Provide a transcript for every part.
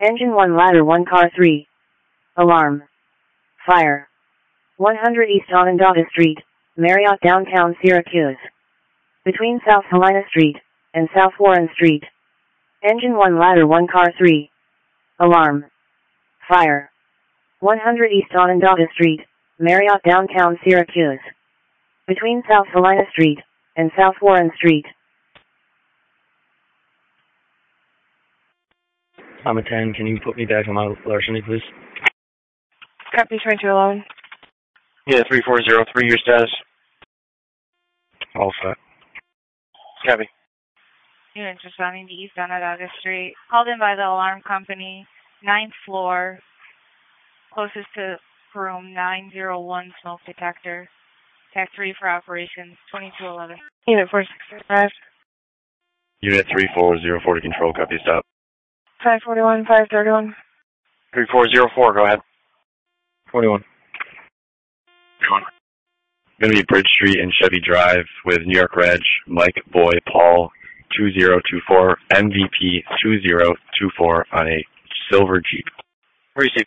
Engine 1 ladder 1 car 3. Alarm. Fire. 100 East Onondaga Street, Marriott downtown Syracuse. Between South Helena Street and South Warren Street. Engine 1 ladder 1 car 3. Alarm. Fire. 100 East Onondaga Street, Marriott downtown Syracuse. Between South Helena Street and South Warren Street. I'm a 10. Can you put me back on my larceny, please? Copy 2211. Yeah, 3403, your status. All set. Copy. Unit responding to East Onondaga Street. Called in by the alarm company, 9th floor, closest to room 901 smoke detector. TAC 3 for operations, 2211. Unit 4665. Unit 3404 to control, copy, stop. 541, 531. 3404, go ahead. 41. Going to be Bridge Street and Chevy Drive with New York Reg, Mike Boy Paul 2024, MVP 2024 on a silver Jeep. Received.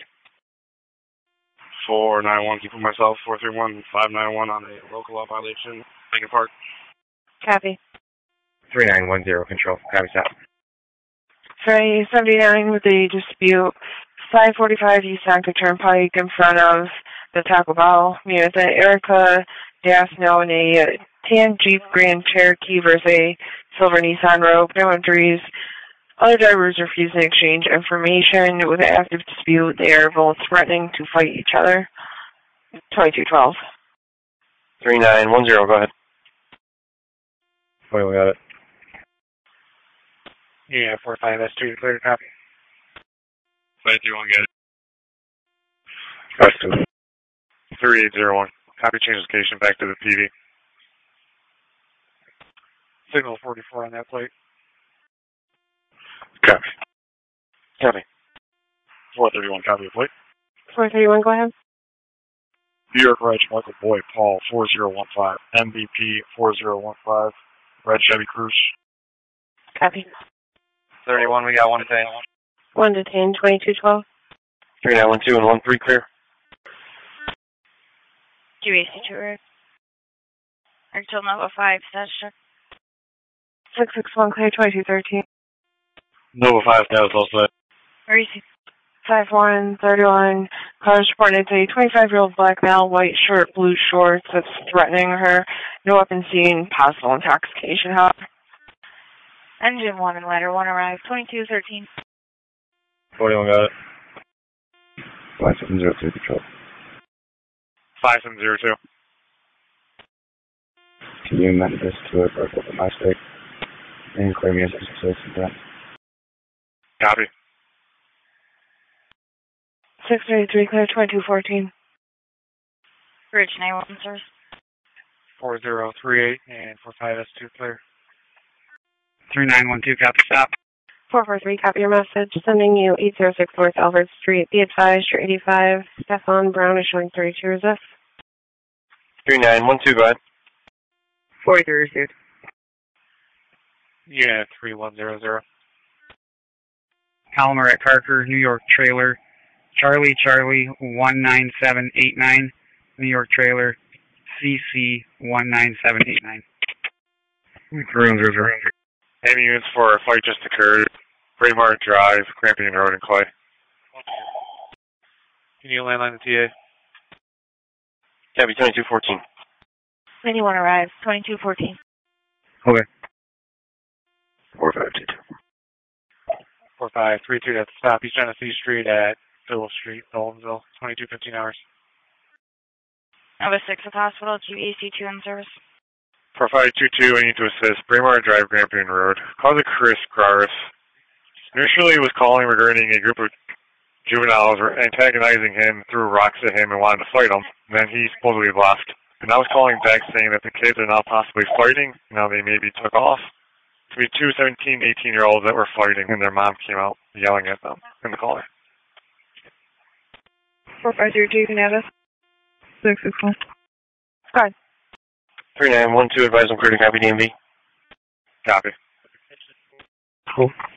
491, keep for myself, 431, 591 on a local law violation, Lincoln Park. Copy. 3910, control, copy, stop. Friday 79 with a dispute. 545 East Sancta Turnpike in front of the Taco Bell. Unit Erica Dasno in a tan Jeep Grand Cherokee versus a silver Nissan Rogue. No injuries. Other drivers refuse to exchange information with an active dispute. They are both threatening to fight each other. 2212. 3910, go ahead. 41, got it. Yeah, 45, that's 2, clear, copy. 531, get it. That's 2. 3801, copy, change location back to the PD. Signal 44 on that plate. Copy. Copy. 431, copy the plate. 431, go ahead. New York Reg, Michael Boyd, Paul 4015, MVP 4015, Red Chevy Cruise. Copy. 31, we got 1 detained. 1 detained, 2212. 3912 and 13 clear. QAC2 Rick. Until Nova 5, status check. 661 clear, 2213. Nova 5, status all set. Receive. 5131. Cars reported a 25-year-old black male, white shirt, blue shorts that's threatening her. No weapon seen, possible intoxication, however. Engine 1 and ladder 1 arrived, 2213. 41, got it. 5702, control. 5702. Can you amend this to a birth of my state and clear me as a success of that? Copy. 633 clear, 2214. Bridge 911 service. 4038 and 45S2 clear. 3912, copy, stop. 443, copy your message. Sending you 806 North Albert Street. Be advised, you're 85. Stefan Brown is showing 32 resist. 3912, go ahead. 43 received. Yeah, 3100. Palmer at Parker, New York trailer. Charlie 19789, New York trailer. CC 19789. 3100. Any units for a fight just occurred. Braemar Drive, Grampian Road, and Clay. Can you landline the TA? Copy, 2214. 91 arrives, 2214. Okay. 4522. 4532, that's stop East Genesee Street at Phillips Street, Nolensville, 2215 hours. Nova 6 at hospital, QAC2 in service. 4522, I need to assist. Braemar Drive, Grampian Road. Call the Chris Graris. Initially, was calling regarding a group of juveniles were antagonizing him, threw rocks at him, and wanted to fight him. And then he supposedly left. And I was calling back saying that the kids are now possibly fighting. Now they maybe took off. To be two 17, 18-year-olds that were fighting, and their mom came out yelling at them in the caller. 4532, you can have us. 661. Go ahead. 3912, advise on clear to copy DMV. Copy. Cool.